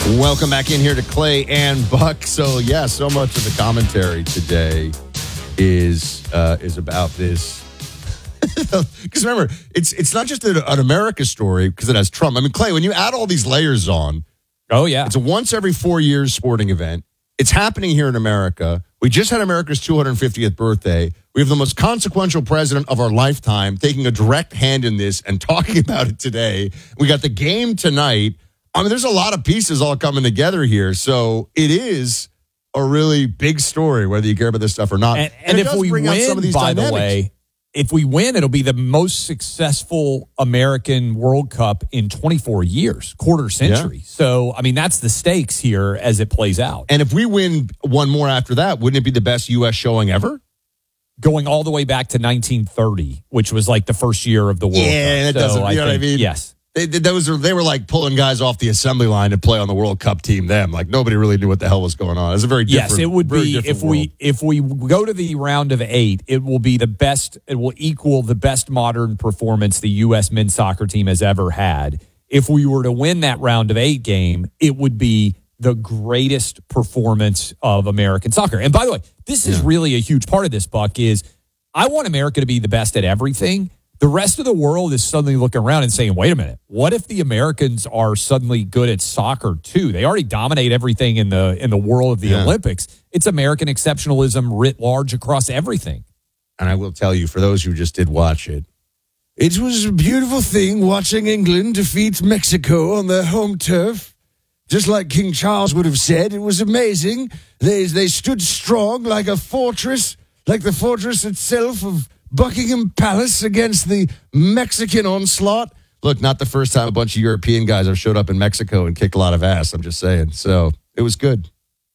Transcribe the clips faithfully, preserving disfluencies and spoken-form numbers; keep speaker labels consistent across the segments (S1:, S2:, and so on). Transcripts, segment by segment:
S1: Welcome back in here to Clay and Buck. So, yeah, so much of the commentary today is uh, is about this. Because remember, it's it's not just an, an America story because it has Trump. I mean, Clay, when you add all these layers on,
S2: oh yeah,
S1: it's a once every four years sporting event. It's happening here in America. We just had America's two hundred fiftieth birthday. We have the most consequential president of our lifetime taking a direct hand in this and talking about it today. We got the game tonight. I mean, there's a lot of pieces all coming together here. So it is a really big story, whether you care about this stuff or not.
S2: And, and, and if we win, some of these by dynamics. the way, if we win, it'll be the most successful American World Cup in twenty-four years, quarter century. Yeah. So, I mean, that's the stakes here as it plays out.
S1: And if we win one more after that, wouldn't it be the best U S showing ever?
S2: Going all the way back to nineteen thirty, which was like the first year of the World
S1: yeah,
S2: Cup.
S1: Yeah, it doesn't,
S2: so
S1: you know
S2: I think,
S1: what I mean?
S2: Yes.
S1: They, those are, they were like pulling guys off the assembly line to play on the World Cup team then. Like nobody really knew what the hell was going on. It's a very different
S2: Yes, it would be if
S1: world.
S2: we if we go to the round of eight, it will be the best, it will equal the best modern performance the U S men's soccer team has ever had. If we were to win that round of eight game, it would be the greatest performance of American soccer. And by the way, this is yeah. really a huge part of this, Buck, is I want America to be the best at everything. The rest of the world is suddenly looking around and saying, wait a minute, what if the Americans are suddenly good at soccer too? They already dominate everything in the in the world of the yeah. Olympics. It's American exceptionalism writ large across everything.
S1: And I will tell you, for those who just did watch it, it was a beautiful thing watching England defeat Mexico on their home turf. Just like King Charles would have said, it was amazing. They, they stood strong like a fortress, like the fortress itself of Buckingham Palace against the Mexican onslaught. Look, not the first time a bunch of European guys have showed up in Mexico and kicked a lot of ass. I'm just saying. So it was good.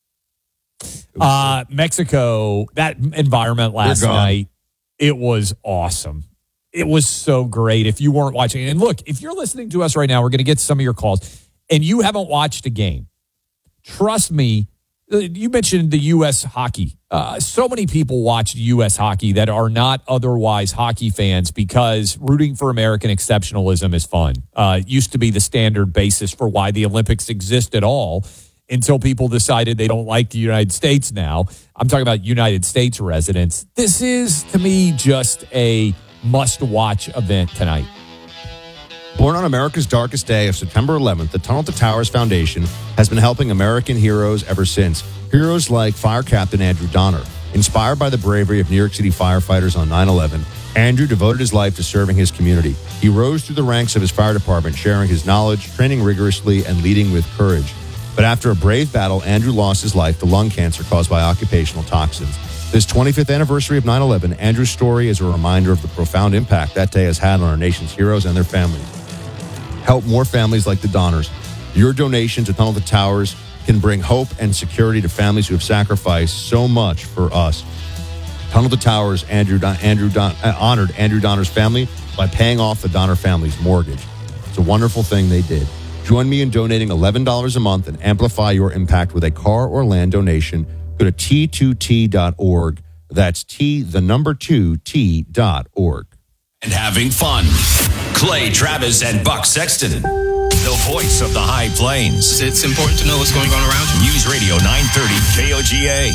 S2: It was uh, good. Mexico, that environment last night, it was awesome. It was so great. If you weren't watching, and look, if you're listening to us right now, we're going to get some of your calls, and you haven't watched a game, trust me. You mentioned the U S hockey. Uh, so many people watch U S hockey that are not otherwise hockey fans because rooting for American exceptionalism is fun. Uh, it used to be the standard basis for why the Olympics exist at all until people decided they don't like the United States now. I'm talking about United States residents. This is, to me, just a must-watch event tonight.
S1: Born on America's darkest day of September eleventh, the Tunnel to Towers Foundation has been helping American heroes ever since. Heroes like Fire Captain Andrew Donner. Inspired by the bravery of New York City firefighters on nine eleven, Andrew devoted his life to serving his community. He rose through the ranks of his fire department, sharing his knowledge, training rigorously, and leading with courage. But after a brave battle, Andrew lost his life to lung cancer caused by occupational toxins. This twenty-fifth anniversary of nine eleven, Andrew's story is a reminder of the profound impact that day has had on our nation's heroes and their families. Help more families like the Donners. Your donation to Tunnel to Towers can bring hope and security to families who have sacrificed so much for us. Tunnel to Towers Andrew, Don, Andrew Don, uh, honored Andrew Donner's family by paying off the Donner family's mortgage. It's a wonderful thing they did. Join me in donating eleven dollars a month and amplify your impact with a car or land donation. Go to T two T dot org. That's T, the number two, T dot org.
S3: And having fun. Clay Travis and Buck Sexton, the voice of the High Plains.
S4: It's important to know what's going on around you.
S3: News Radio nine thirty K O G A.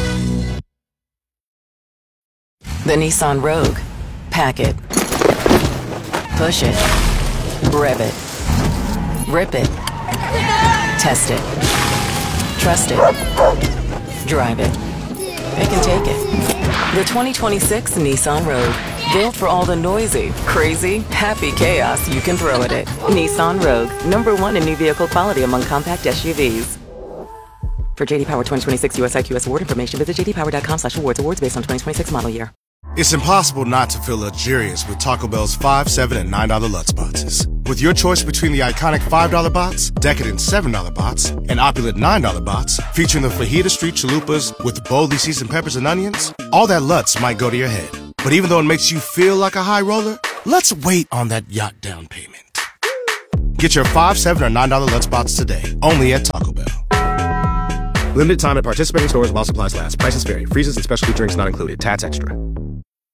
S5: The Nissan Rogue. Pack it. Push it. Rev it. Rip it. Test it. Trust it. Drive it. Pick and take it. The twenty twenty-six Nissan Rogue. Built for all the noisy, crazy, happy chaos you can throw at it. Nissan Rogue, number one in new vehicle quality among compact S U Vs. For J D Power twenty twenty-six U S I Q S award information, visit j d power dot com slash awards. Awards based on twenty twenty-six model year.
S6: It's impossible not to feel luxurious with Taco Bell's five, seven, and nine dollar Lutz boxes. With your choice between the iconic five dollar box, decadent seven dollar box, and opulent nine dollar box, featuring the Fajita Street Chalupas with boldly seasoned peppers and onions, all that Lutz might go to your head. But even though it makes you feel like a high roller, let's wait on that yacht down payment. Get your five, seven, or nine dollar Lutz box today, only at Taco Bell.
S7: Limited time at participating stores while supplies last. Prices vary. Freezes and specialty drinks not included. Tats extra.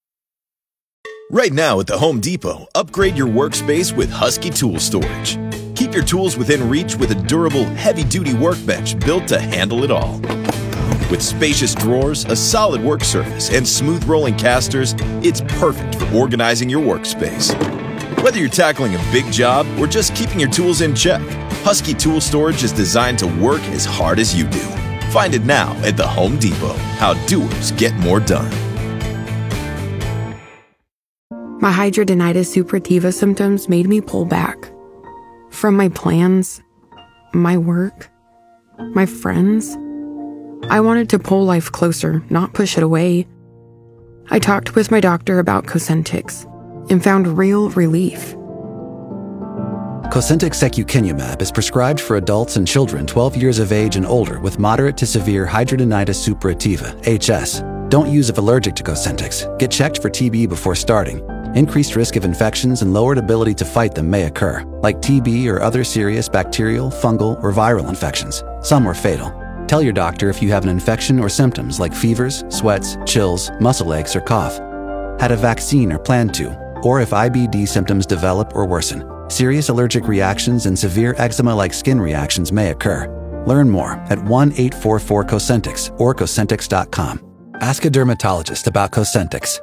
S8: Right now at the Home Depot, upgrade your workspace with Husky Tool Storage. Keep your tools within reach with a durable, heavy-duty workbench built to handle it all. With spacious drawers, a solid work surface, and smooth rolling casters, it's perfect for organizing your workspace. Whether you're tackling a big job or just keeping your tools in check, Husky Tool Storage is designed to work as hard as you do. Find it now at the Home Depot. How doers get more done.
S9: My hidradenitis suppurativa symptoms made me pull back. From my plans, my work, my friends. I wanted to pull life closer, not push it away. I talked with my doctor about Cosentyx and found real relief.
S10: Cosentyx secukinumab is prescribed for adults and children twelve years of age and older with moderate to severe hidradenitis suppurativa, H S. Don't use if allergic to Cosentyx. Get checked for T B before starting. Increased risk of infections and lowered ability to fight them may occur, like T B or other serious bacterial, fungal, or viral infections. Some are fatal. Tell your doctor if you have an infection or symptoms like fevers, sweats, chills, muscle aches, or cough. Had a vaccine or plan to, or if I B D symptoms develop or worsen. Serious allergic reactions and severe eczema-like skin reactions may occur. Learn more at one eight four four Cosentyx or Cosentyx dot com. Ask a dermatologist about Cosentyx.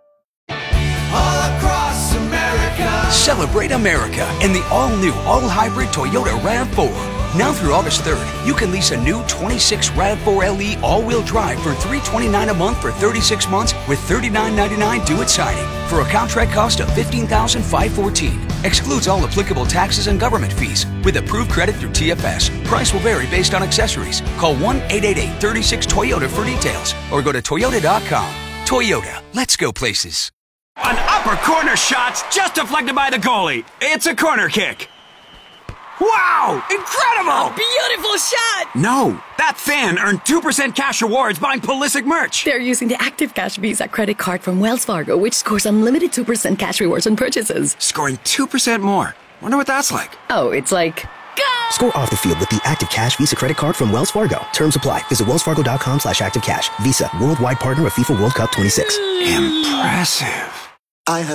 S11: All across America. Celebrate America in the all-new, all-hybrid Toyota RAV four. Now through August third, you can lease a new twenty-six RAV four L E all-wheel drive for three hundred twenty-nine dollars a month for thirty-six months with thirty-nine ninety-nine due at signing for a contract cost of fifteen thousand five hundred fourteen dollars. Excludes all applicable taxes and government fees with approved credit through T F S. Price will vary based on accessories. Call one eight eight eight, three six, Toyota for details or go to Toyota dot com. Toyota, let's go places.
S12: An upper corner shot's just deflected by the goalie. It's a corner kick. Wow! Incredible!
S13: A beautiful shot!
S12: No, that fan earned two percent cash rewards buying Pulisic merch.
S13: They're using the Active Cash Visa credit card from Wells Fargo, which scores unlimited two percent cash rewards on purchases.
S12: Scoring two percent more. Wonder what that's like.
S13: Oh, it's like... Go!
S14: Score off the field with the Active Cash Visa credit card from Wells Fargo. Terms apply. Visit wellsfargo.com slash activecash. Visa, worldwide partner of FIFA World Cup twenty-six.
S12: Impressive.
S14: I have